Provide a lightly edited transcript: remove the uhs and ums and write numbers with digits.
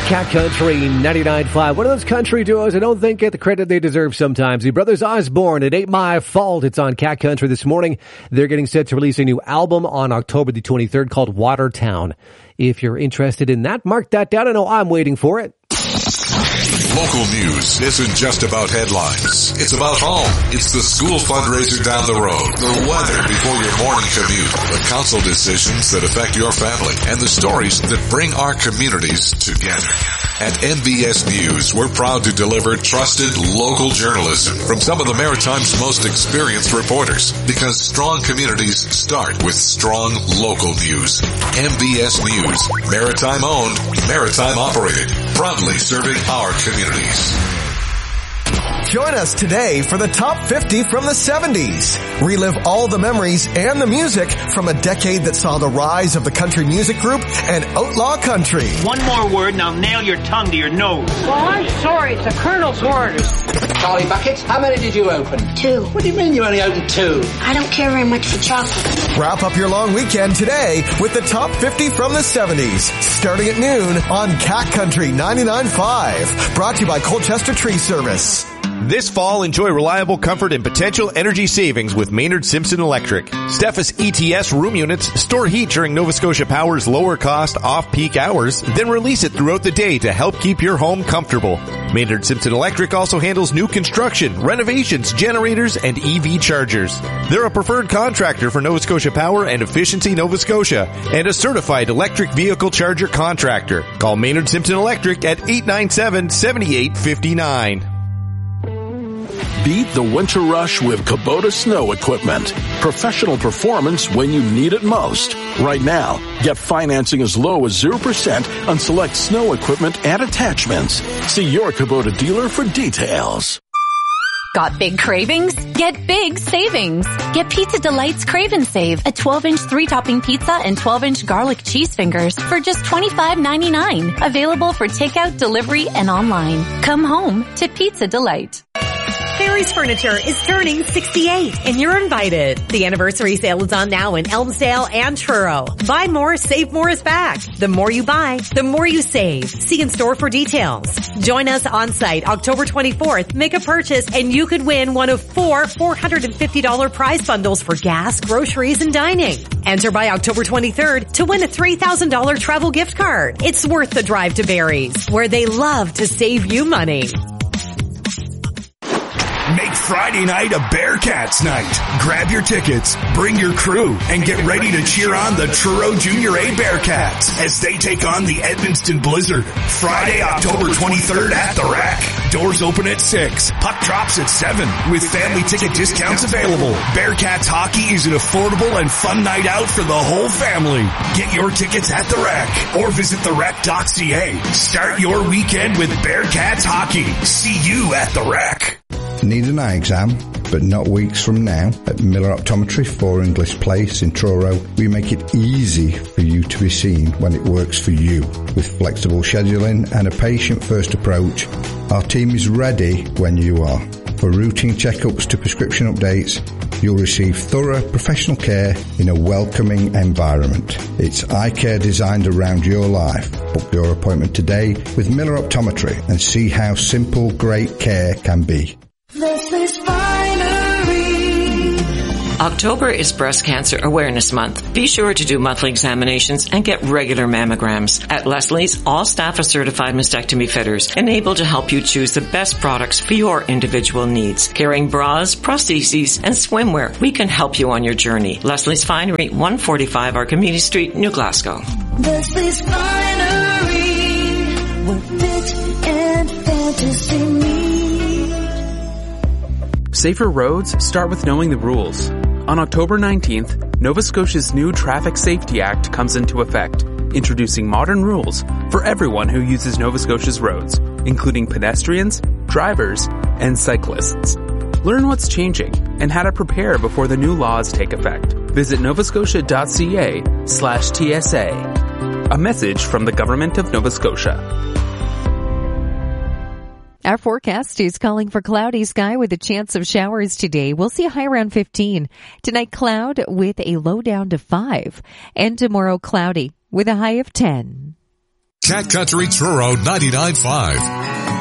Cat Country 99.5. One of those country duos I don't think get the credit they deserve sometimes. The Brothers Osborne, It Ain't My Fault. It's on Cat Country this morning. They're getting set to release a new album on October the 23rd called Watertown. If you're interested in that, mark that down. I know I'm waiting for it. Local news isn't just about headlines. It's about home. It's the school fundraiser down the road, the weather before your morning commute, the council decisions that affect your family, and the stories that bring our communities together. At MBS News, we're proud to deliver trusted local journalism from some of the Maritime's most experienced reporters, because strong communities start with strong local news. MBS News, Maritime owned, Maritime operated, proudly serving our communities. Join us today for the Top 50 from the 70s. Relive all the memories and the music from a decade that saw the rise of the country music group and outlaw country. One more word and I'll nail your tongue to your nose. Well, I'm sorry. It's the Colonel's orders. Charlie Bucket, how many did you open? 2. What do you mean you only opened 2? I don't care very much for chocolate. Wrap up your long weekend today with the Top 50 from the 70s, starting at noon on Cat Country 99.5. Brought to you by Colchester Tree Service. This fall, enjoy reliable comfort and potential energy savings with Maynard Simpson Electric. Steffes ETS room units store heat during Nova Scotia Power's lower cost off-peak hours, then release it throughout the day to help keep your home comfortable. Maynard Simpson Electric also handles new construction, renovations, generators, and EV chargers. They're a preferred contractor for Nova Scotia Power and Efficiency Nova Scotia, and a certified electric vehicle charger contractor. Call Maynard Simpson Electric at 897-7859. Beat the winter rush with Kubota snow equipment. Professional performance when you need it most. Right now, get financing as low as 0% on select snow equipment and attachments. See your Kubota dealer for details. Got big cravings? Get big savings. Get Pizza Delight's Crave and Save, a 12-inch 3-topping pizza and 12-inch garlic cheese fingers for just $25.99. Available for takeout, delivery, and online. Come home to Pizza Delight. Barry's Furniture is turning 68 and you're invited. The anniversary sale is on now in Elmsdale and Truro. Buy more, save more is back. The more you buy, the more you save. See in store for details. Join us on site October 24th. Make a purchase and you could win one of 4 $450 prize bundles for gas, groceries, and dining. Enter by October 23rd to win a $3,000 travel gift card. It's worth the drive to Barry's, where they love to save you money. Make Friday night a Bearcats night. Grab your tickets, bring your crew, and get ready to cheer on the Truro Junior A Bearcats as they take on the Edmundston Blizzard. Friday, October 23rd at the Rack. Doors open at 6. Puck drops at 7 with family ticket discounts available. Bearcats hockey is an affordable and fun night out for the whole family. Get your tickets at the Rack or visit therec.ca. Start your weekend with Bearcats hockey. See you at the Rack. Need an eye exam, but not weeks from now? At Miller Optometry, 4 English Place in Truro, we make it easy for you to be seen when it works for you. With flexible scheduling and a patient-first approach, our team is ready when you are. For routine checkups to prescription updates, you'll receive thorough professional care in a welcoming environment. It's eye care designed around your life. Book your appointment today with Miller Optometry and see how simple, great care can be. Leslie's Finery. October is Breast Cancer Awareness Month. Be sure to do monthly examinations and get regular mammograms. At Leslie's, all staff are certified mastectomy fitters and able to help you choose the best products for your individual needs. Carrying bras, prostheses, and swimwear, we can help you on your journey. Leslie's Finery, 145 Archimedes Street, New Glasgow. Leslie's Finery, where fit and fantasy meet. Safer roads start with knowing the rules. On October 19th, Nova Scotia's new Traffic Safety Act comes into effect, introducing modern rules for everyone who uses Nova Scotia's roads, including pedestrians, drivers, and cyclists. Learn what's changing and how to prepare before the new laws take effect. Visit novascotia.ca/TSA. A message from the Government of Nova Scotia. Our forecast is calling for cloudy sky with a chance of showers today. We'll see a high around 15. Tonight, cloud with a low down to 5. And tomorrow, cloudy with a high of 10. Cat Country Truro 99.5.